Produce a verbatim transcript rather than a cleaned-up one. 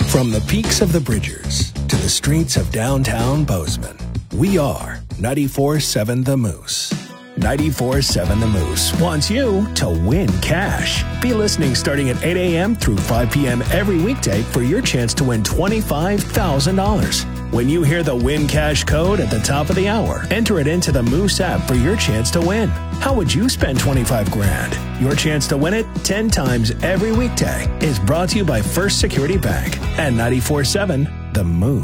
From the peaks of the Bridgers to the streets of downtown Bozeman, we are ninety-four point seven The Moose. ninety-four point seven The Moose wants you to win cash. Be listening starting at eight a.m. through five p.m. every weekday for your chance to win twenty-five thousand dollars. When you hear the Win Cash code at the top of the hour, enter it into the Moose app for your chance to win. How would you spend twenty-five grand? Your chance to win it ten times every weekday is brought to you by First Security Bank and ninety-four point seven The Moose.